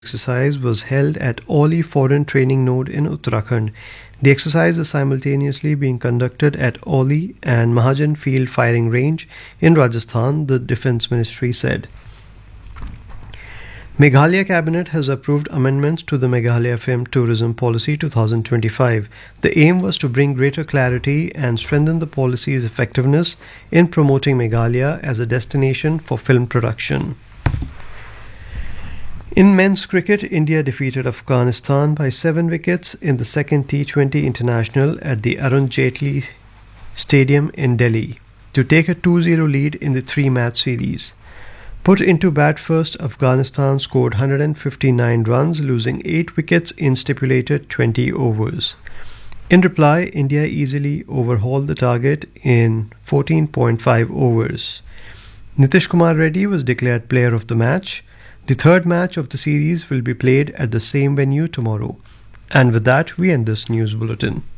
exercise was held at Oli Foreign Training Node in Uttarakhand. The exercise is simultaneously being conducted at Oli and Mahajan Field Firing Range in Rajasthan, the Defence Ministry said. Meghalaya Cabinet has approved amendments to the Meghalaya Film Tourism Policy 2025. The aim was to bring greater clarity and strengthen the policy's effectiveness in promoting Meghalaya as a destination for film production. In men's cricket, India defeated Afghanistan by 7 wickets in the second T20 International at the Arun Jaitley Stadium in Delhi to take a 2-0 lead in the 3-match series. Put into bat first, Afghanistan scored 159 runs, losing 8 wickets in stipulated 20 overs. In reply, India easily overhauled the target in 14.5 overs. Nitish Kumar Reddy was declared player of the match. The third match of the series will be played at the same venue tomorrow. And with that, we end this news bulletin.